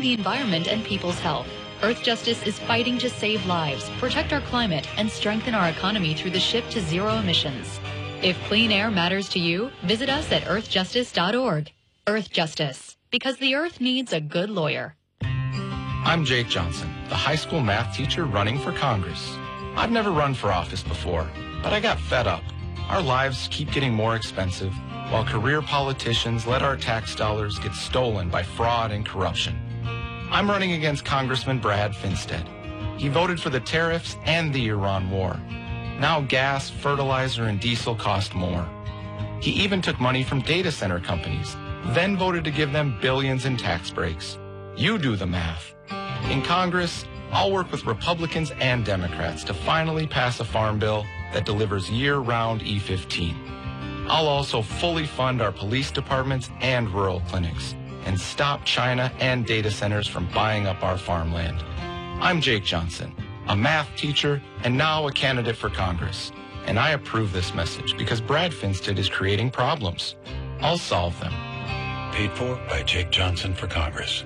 the environment and people's health. Earth Justice is fighting to save lives, protect our climate, and strengthen our economy through the shift to zero emissions. If clean air matters to you, visit us at earthjustice.org. Earth Justice, because the earth needs a good lawyer. I'm Jake Johnson, the high school math teacher running for Congress. I've never run for office before, but I got fed up. Our lives keep getting more expensive, while career politicians let our tax dollars get stolen by fraud and corruption. I'm running against Congressman Brad Finstead. He voted for the tariffs and the Iran war. Now gas, fertilizer, and diesel cost more. He even took money from data center companies, then voted to give them billions in tax breaks. You do the math. In Congress, I'll work with Republicans and Democrats to finally pass a farm bill that delivers year-round E15. I'll also fully fund our police departments and rural clinics and stop China and data centers from buying up our farmland. I'm Jake Johnson, a math teacher and now a candidate for Congress. And I approve this message because Brad Finstead is creating problems. I'll solve them. Paid for by Jake Johnson for Congress.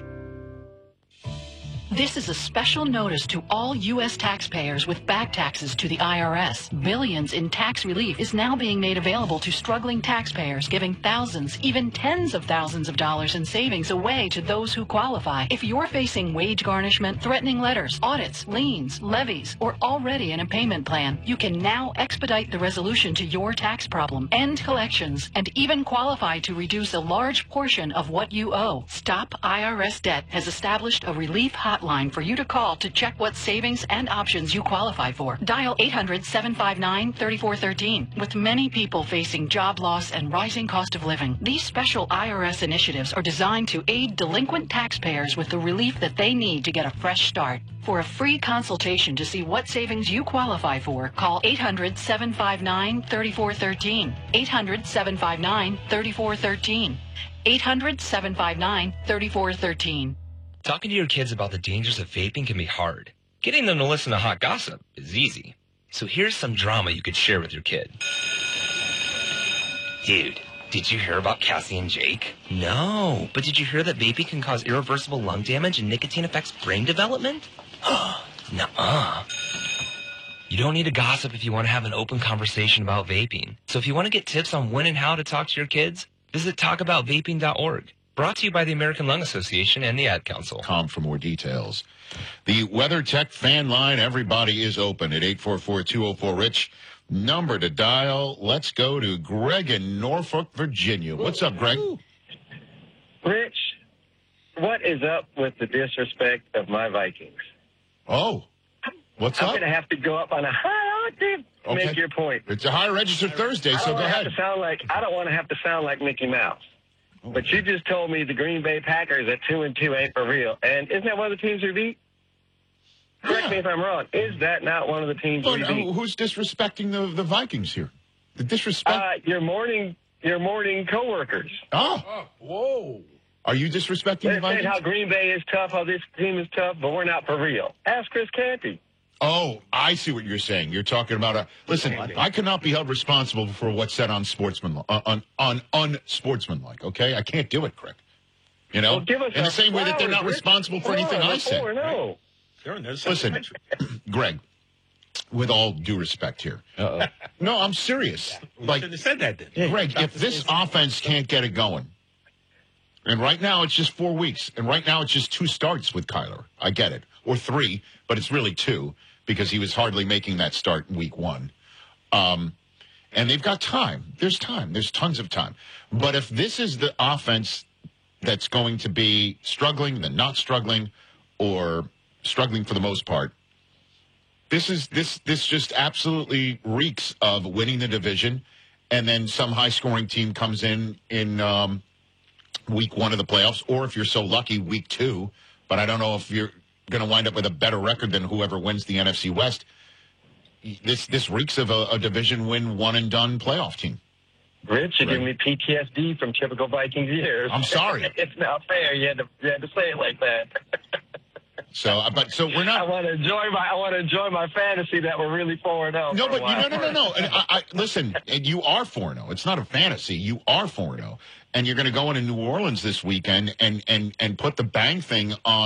This is a special notice to all U.S. taxpayers with back taxes to the IRS. Billions in tax relief is now being made available to struggling taxpayers, giving thousands, even tens of thousands of dollars in savings away to those who qualify. If you're facing wage garnishment, threatening letters, audits, liens, levies, or already in a payment plan, you can now expedite the resolution to your tax problem, end collections, and even qualify to reduce a large portion of what you owe. Stop IRS Debt has established a relief hotline for you to call to check what savings and options you qualify for. Dial 800-759-3413. With many people facing job loss and rising cost of living, these special IRS initiatives are designed to aid delinquent taxpayers with the relief that they need to get a fresh start. For a free consultation to see what savings you qualify for, call 800-759-3413. 800-759-3413. 800-759-3413. Talking to your kids about the dangers of vaping can be hard. Getting them to listen to hot gossip is easy. So here's some drama you could share with your kid. Dude, did you hear about Cassie and Jake? No, but did you hear that vaping can cause irreversible lung damage and nicotine affects brain development? Nuh-uh. You don't need to gossip if you want to have an open conversation about vaping. So if you want to get tips on when and how to talk to your kids, visit talkaboutvaping.org. Brought to you by the American Lung Association and the Ad Council. For more details. The WeatherTech fan line, everybody is open at 844-204-RICH. Number to dial. Let's go to Greg in Norfolk, Virginia. What's up, Greg? Rich, what is up with the disrespect of my Vikings? Oh, what's up? I'm going to have to go up on a high octave to make your point. It's a high register Thursday, so go ahead. I don't want to have to sound like Mickey Mouse. But you just told me the Green Bay Packers at 2-2 ain't for real. And isn't that one of the teams we beat? Correct me if I'm wrong. Is that not one of the teams we beat? Who's disrespecting the Vikings here? The disrespect? Your morning coworkers. Oh. Whoa. Are you disrespecting the Vikings? They're saying how Green Bay is tough, how this team is tough, but we're not for real. Ask Chris Canty. Oh, I see what you're saying. You're talking about listen, I cannot be held responsible for what's said on unsportsmanlike, okay? I can't do it, Craig. You know? Well, in the same way that they're not responsible for anything I say. No. Listen, Greg, with all due respect here. No, I'm serious. Like, should have said that then. Greg, if this offense can't get it going, and right now it's just 4 weeks, and right now it's just 2 starts with Kyler. I get it. Or 3, but it's really 2 because he was hardly making that start in week 1. And they've got time. There's time. There's tons of time. But if this is the offense that's going to be struggling, then not struggling, or struggling for the most part, this just absolutely reeks of winning the division, and then some high-scoring team comes in week 1 of the playoffs, or if you're so lucky, week 2. But I don't know if you're going to wind up with a better record than whoever wins the NFC West. This reeks of a division win, one-and-done playoff team. Rich, you're giving me PTSD from typical Vikings years. I'm sorry. It's not fair. You had to say it like that. So we're not. I want to enjoy my fantasy that we're really 4-0. No, but no. And I listen. You are 4-0. It's not a fantasy. You are 4-0, and you're going to go into New Orleans this weekend and put the bang thing on.